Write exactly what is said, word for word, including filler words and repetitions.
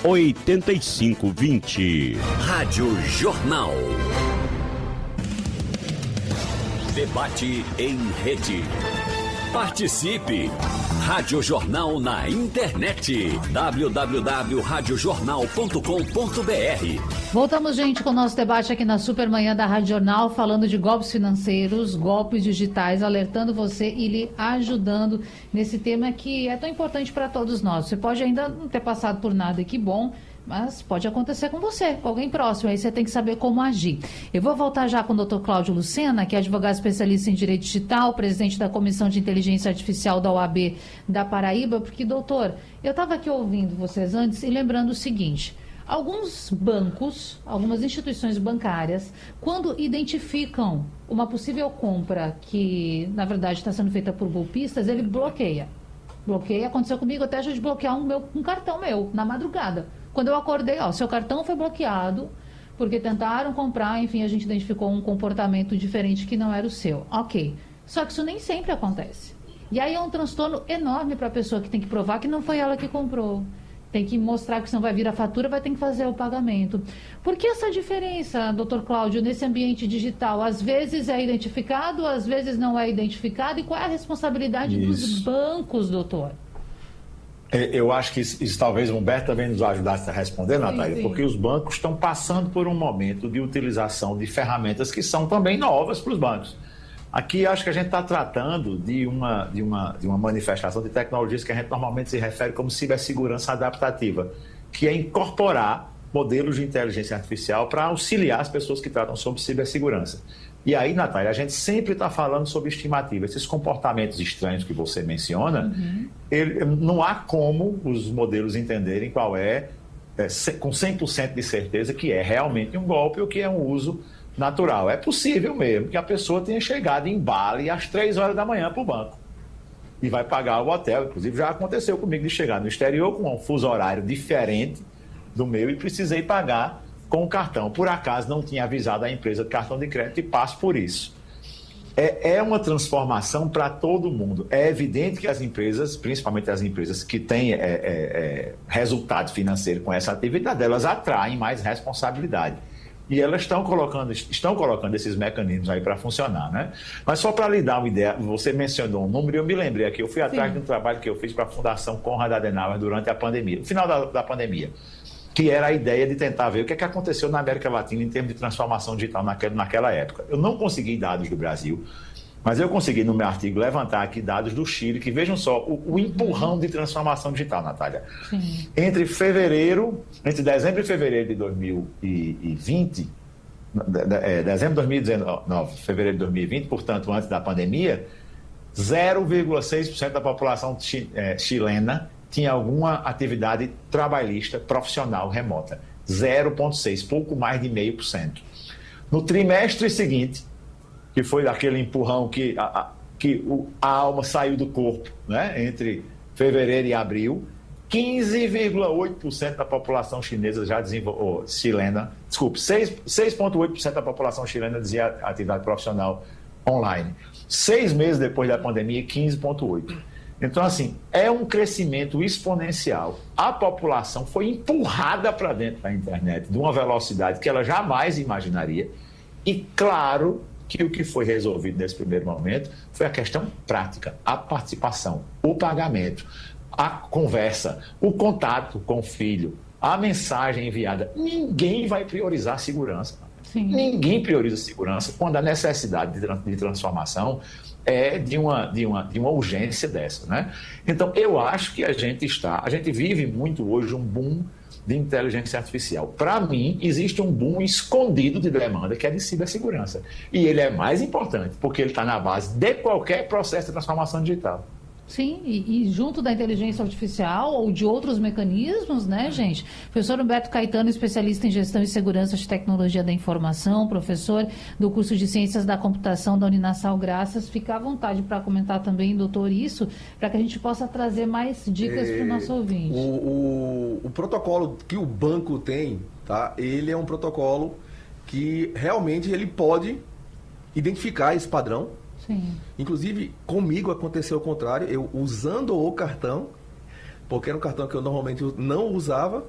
oito cinco dois zero. Rádio Jornal. Debate em rede. Participe! Rádio Jornal na internet. w w w ponto rádio jornal ponto com ponto b r. Voltamos, gente, com o nosso debate aqui na Supermanhã da Rádio Jornal, falando de golpes financeiros, golpes digitais, alertando você e lhe ajudando nesse tema que é tão importante para todos nós. Você pode ainda não ter passado por nada, e que bom, mas pode acontecer com você, com alguém próximo, aí você tem que saber como agir. Eu vou voltar já com o doutor Cláudio Lucena, que é advogado especialista em direito digital, presidente da Comissão de Inteligência Artificial da O A B da Paraíba, porque, doutor, eu estava aqui ouvindo vocês antes e lembrando o seguinte: alguns bancos, algumas instituições bancárias, quando identificam uma possível compra que, na verdade, está sendo feita por golpistas, ele bloqueia. Bloqueia, aconteceu comigo até de bloquear um, meu, um cartão meu, na madrugada. Quando eu acordei, ó, seu cartão foi bloqueado porque tentaram comprar, enfim, a gente identificou um comportamento diferente que não era o seu. Ok. Só que isso nem sempre acontece. E aí é um transtorno enorme para a pessoa que tem que provar que não foi ela que comprou. Tem que mostrar que senão vai vir a fatura, vai ter que fazer o pagamento. Por que essa diferença, doutor Cláudio, nesse ambiente digital? Às vezes é identificado, às vezes não é identificado. E qual é a responsabilidade Isso. dos bancos, doutor? Eu acho que isso, isso talvez o Humberto também nos ajudasse a responder, Natália, sim, sim. porque os bancos estão passando por um momento de utilização de ferramentas que são também novas para os bancos. Aqui acho que a gente está tratando de uma, de, uma, de uma manifestação de tecnologias que a gente normalmente se refere como cibersegurança adaptativa, que é incorporar modelos de inteligência artificial para auxiliar as pessoas que tratam sobre cibersegurança. E aí, Natália, a gente sempre está falando sobre estimativa. Esses comportamentos estranhos que você menciona, uhum. ele, não há como os modelos entenderem qual é, é, com cem por cento de certeza, que é realmente um golpe ou que é um uso natural. É possível mesmo que a pessoa tenha chegado em Bali às três horas da manhã para o banco e vai pagar o hotel. Inclusive, já aconteceu comigo de chegar no exterior com um fuso horário diferente do meu e precisei pagar com o cartão. Por acaso não tinha avisado a empresa de cartão de crédito e passo por isso. É, é uma transformação para todo mundo. É evidente que as empresas, principalmente as empresas que têm é, é, é, resultado financeiro com essa atividade, elas atraem mais responsabilidade. E elas estão colocando, estão colocando esses mecanismos aí para funcionar, né? Mas só para lhe dar uma ideia, você mencionou um número e eu me lembrei aqui, eu fui atrás Sim. de um trabalho que eu fiz para a Fundação Konrad Adenauer durante a pandemia, no final da, da pandemia, que era a ideia de tentar ver o que, é que aconteceu na América Latina em termos de transformação digital naquela, naquela época. Eu não consegui dados do Brasil, mas eu consegui, no meu artigo, levantar aqui dados do Chile, que vejam só o, o empurrão de transformação digital, Natália. Sim. Entre fevereiro, entre dezembro e fevereiro de dois mil e vinte, de, de, é, dezembro de dois mil e dezenove, fevereiro de dois mil e vinte, portanto, antes da pandemia, zero vírgula seis por cento da população chi, é, chilena tinha alguma atividade trabalhista profissional remota. zero vírgula seis por cento, pouco mais de zero vírgula cinco por cento. No trimestre seguinte, que foi aquele empurrão que a, a, que o, a alma saiu do corpo, né? Entre fevereiro e abril, quinze vírgula oito por cento da população chinesa já desenvolveu, oh, chilena, desculpe, seis vírgula oito por cento da população chilena dizia atividade profissional online. Seis meses depois da pandemia, quinze vírgula oito por cento. Então, assim, é um crescimento exponencial. A população foi empurrada para dentro da internet de uma velocidade que ela jamais imaginaria. E, claro, que o que foi resolvido nesse primeiro momento foi a questão prática, a participação, o pagamento, a conversa, o contato com o filho, a mensagem enviada. Ninguém vai priorizar a segurança. Sim. Ninguém prioriza a segurança quando a necessidade de transformação é de uma, de, uma, de uma urgência dessa, né? Então, eu acho que a gente está, a gente vive muito hoje um boom de inteligência artificial. Para mim, existe um boom escondido de demanda, que é de cibersegurança. E ele é mais importante, porque ele está na base de qualquer processo de transformação digital. Sim, e, e junto da inteligência artificial ou de outros mecanismos, né, gente? Professor Humberto Caetano, especialista em gestão e segurança de tecnologia da informação, professor do curso de Ciências da Computação da Uninasal Graças. Fica à vontade para comentar também, doutor, isso, para que a gente possa trazer mais dicas é, para o nosso ouvinte. O, o, o protocolo que o banco tem, tá? Ele é um protocolo que realmente ele pode identificar esse padrão. Sim. Inclusive, comigo aconteceu o contrário. Eu, usando o cartão, porque era um cartão que eu normalmente não usava,